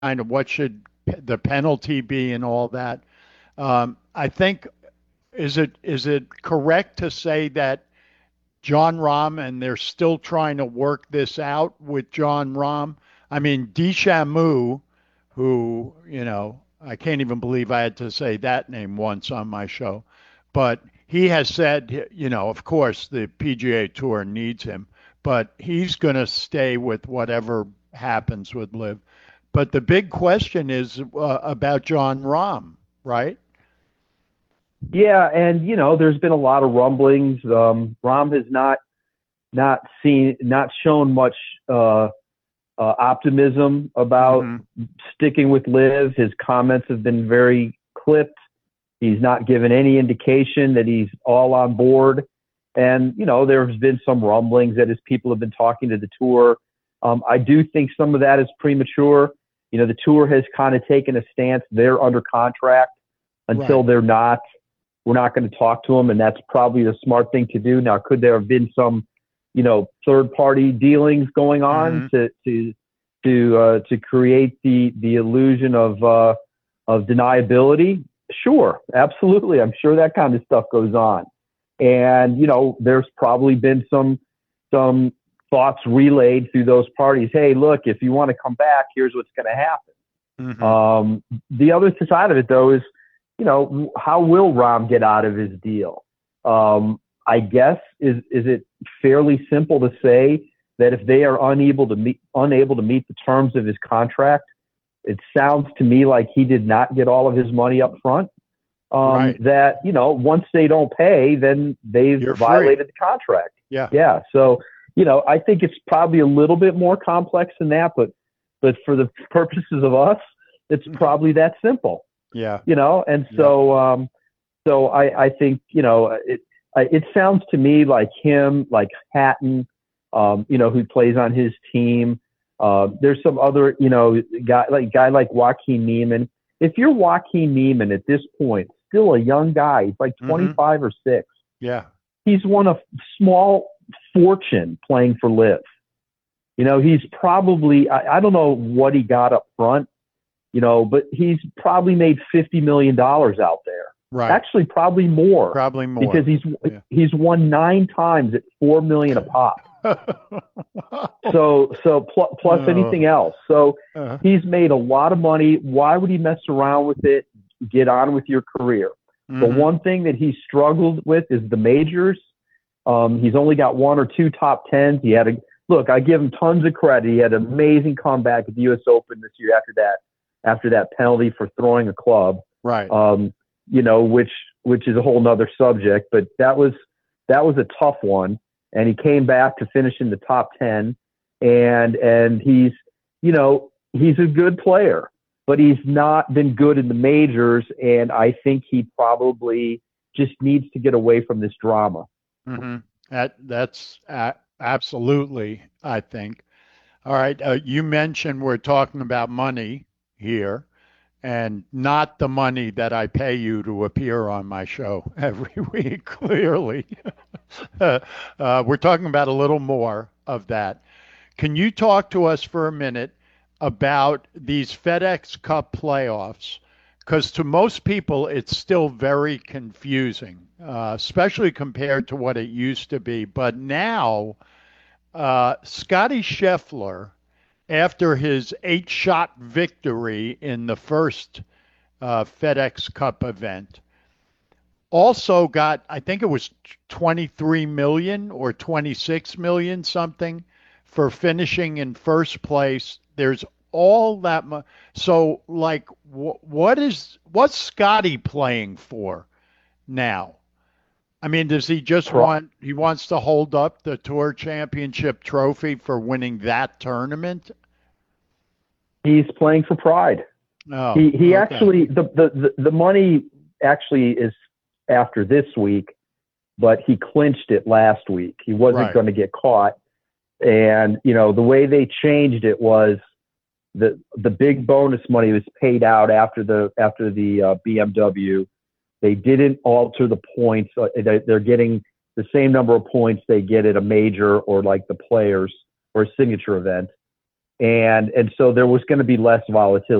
kind of what should the penalty be and all that. I think is it correct to say that John Rahm and they're still trying to work this out with John Rahm? I mean, DeChambeau, who I can't even believe I had to say that name once on my show, but he has said, of course the PGA Tour needs him, but he's going to stay with whatever happens with Live. But the big question is about John Rahm, right? Yeah, and there's been a lot of rumblings. Rom has not shown much optimism about Hmm. sticking with Liv. His comments have been very clipped. He's not given any indication that he's all on board. And there's been some rumblings that his people have been talking to the tour. I do think some of that is premature. The tour has kind of taken a stance. They're under contract until Right. they're not. We're not going to talk to them, and that's probably the smart thing to do. Now, could there have been some, third party dealings going on Hmm. to create the illusion of deniability? Sure, absolutely. I'm sure that kind of stuff goes on, and there's probably been some thoughts relayed through those parties. Hey, look, if you want to come back, here's what's going to happen. Hmm. The other side of it, though, is how will Rom get out of his deal? I guess is it fairly simple to say that if they are unable to meet the terms of his contract, it sounds to me like he did not get all of his money up front. Right. That once they don't pay, then they've You're free. violated the contract. Yeah. Yeah, so I think it's probably a little bit more complex than that, but for the purposes of us, it's probably that simple. Yeah. And Yep. so I think it sounds to me like him, like Hatton, who plays on his team. There's some other guy like Joaquin Neiman. If you're Joaquin Neiman at this point, still a young guy, he's like Hmm. 25 or 6. Yeah. He's won a small fortune playing for Liv. He's probably I don't know what he got up front, but he's probably made $50 million out there. Right. Actually, probably more Probably more. because Yeah. he's won 9 times at $4 million a pop. So plus Oh, anything else. So uh, he's made a lot of money. Why would he mess around with it? Get on with your career. The hmm. one thing that he struggled with is the majors. He's only got one or two top tens. He had a look. I give him tons of credit. He had an amazing comeback at the U.S. Open this year after that penalty for throwing a club. Right. Which is a whole nother subject. But that was a tough one, and he came back to finish in the top 10, and he's a good player, but he's not been good in the majors, and I think he probably just needs to get away from this drama. Hmm. That's absolutely, I think. All right. You mentioned we're talking about money here, and not the money that I pay you to appear on my show every week, clearly. We're talking about a little more of that. Can you talk to us for a minute about these FedEx Cup playoffs? Because to most people, it's still very confusing, especially compared to what it used to be. But now, Scotty Scheffler, after his 8 shot victory in the first FedEx Cup event, also got, I think it was 23 million or 26 million something for finishing in first place. There's all that much. So, like, what's Scotty playing for now? I mean, does he just he wants to hold up the Tour Championship trophy for winning that tournament? He's playing for pride. Oh, He okay. actually the money actually is after this week, but he clinched it last week. He wasn't Right. going to get caught, and the way they changed it was the big bonus money was paid out after the BMW. They didn't alter the points. They're getting the same number of points they get at a major or like the Players or a signature event. and so there was going to be less volatility.